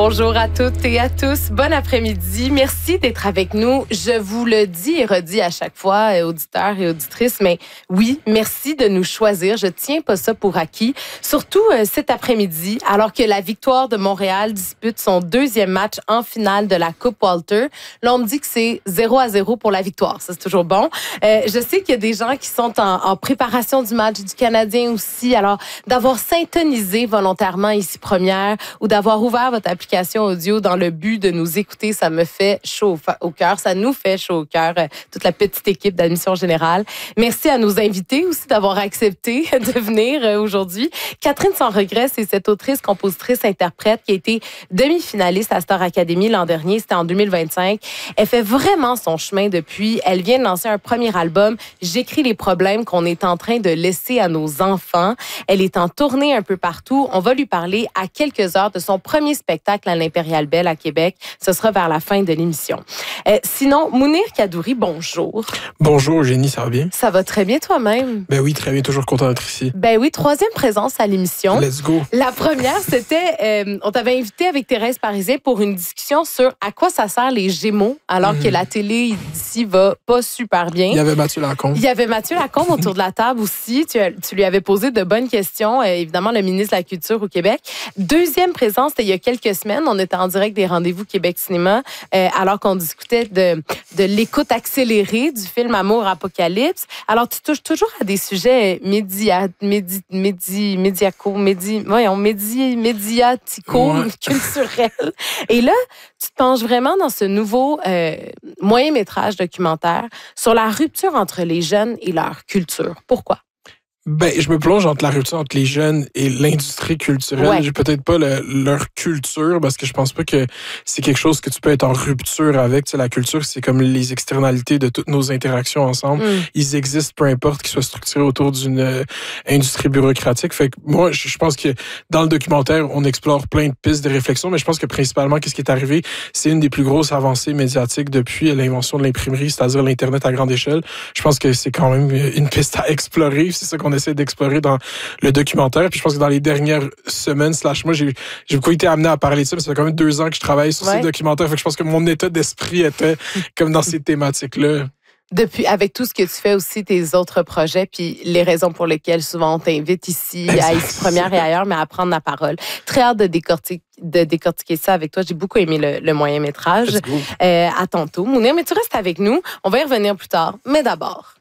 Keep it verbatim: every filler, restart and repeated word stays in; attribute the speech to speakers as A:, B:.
A: Bonjour à toutes et à tous. Bon après-midi. Merci d'être avec nous. Je vous le dis et redis à chaque fois, auditeurs et auditrices, mais oui, merci de nous choisir. Je tiens pas ça pour acquis. Surtout euh, cet après-midi, alors que la Victoire de Montréal dispute son deuxième match en finale de la Coupe Walter. Là, on me dit que c'est zéro à zéro pour la victoire. Ça, c'est toujours bon. Euh, je sais qu'il y a des gens qui sont en, en préparation du match du Canadien aussi. Alors, d'avoir syntonisé volontairement ici première ou d'avoir ouvert votre application audio dans le but de nous écouter, ça me fait chaud au cœur. Ça nous fait chaud au cœur, toute la petite équipe d'Admission Générale. Merci à nos invités aussi d'avoir accepté de venir aujourd'hui. Catherine Sans Regret, c'est cette autrice, compositrice, interprète qui a été demi-finaliste à Star Academy l'an dernier. C'était en deux mille vingt-cinq. Elle fait vraiment son chemin depuis. Elle vient de lancer un premier album, J'écris les problèmes qu'on est en train de laisser à nos enfants. Elle est en tournée un peu partout. On va lui parler à quelques heures de son premier spectacle à l'Impérial Belle à Québec. Ce sera vers la fin de l'émission. Euh, sinon, Mounir Kadouri, bonjour.
B: Bonjour Eugénie, ça va bien?
A: Ça va très bien toi-même?
B: Ben oui, très bien, toujours content d'être ici.
A: Ben oui, troisième présence à l'émission.
B: Let's go.
A: La première, c'était, euh, on t'avait invité avec Thérèse Parisien pour une discussion sur à quoi ça sert les Gémeaux, alors mm-hmm. que la télé d'ici va pas super bien.
B: Il y avait Mathieu Lacombe.
A: Il y avait Mathieu Lacombe autour de la table aussi. Tu, tu lui avais posé de bonnes questions, euh, évidemment, le ministre de la Culture au Québec. Deuxième présence, c'était il y a quelques semaines. On était en direct des Rendez-vous Québec Cinéma, euh, alors qu'on discutait de, de l'écoute accélérée du film Amour Apocalypse. Alors, tu touches toujours à des sujets média, médi, médi, médiaco, médi, voyons, médi, médiatico, ouais. culturels. Et là, tu te penches vraiment dans ce nouveau euh, moyen-métrage documentaire sur la rupture entre les jeunes et leur culture. Pourquoi?
B: Ben, je me plonge entre la rupture entre les jeunes et l'industrie culturelle. Ouais. J'ai peut-être pas le, leur culture parce que je pense pas que c'est quelque chose que tu peux être en rupture avec. Tu sais, la culture, c'est comme les externalités de toutes nos interactions ensemble. Mm. Ils existent, peu importe qu'ils soient structurés autour d'une euh, industrie bureaucratique. Fait que moi, je, je pense que dans le documentaire, on explore plein de pistes de réflexion, mais je pense que principalement, qu'est-ce qui est arrivé, c'est une des plus grosses avancées médiatiques depuis l'invention de l'imprimerie, c'est-à-dire l'Internet à grande échelle. Je pense que c'est quand même une piste à explorer. C'est ça qu'on essaie d'explorer dans le documentaire. Puis je pense que dans les dernières semaines, slash moi, j'ai, j'ai beaucoup été amené à parler de ça, mais ça fait quand même deux ans que je travaille sur ouais. ces documentaires. Fait que je pense que mon état d'esprit était comme dans ces thématiques-là.
A: Depuis, avec tout ce que tu fais aussi, tes autres projets, puis les raisons pour lesquelles souvent on t'invite ici, exact. À Ici Première et ailleurs, mais à prendre la parole. Très hâte de décortiquer, de décortiquer ça avec toi. J'ai beaucoup aimé le, le moyen-métrage. Euh, à tantôt. Mounir, mais tu restes avec nous. On va y revenir plus tard. Mais d'abord...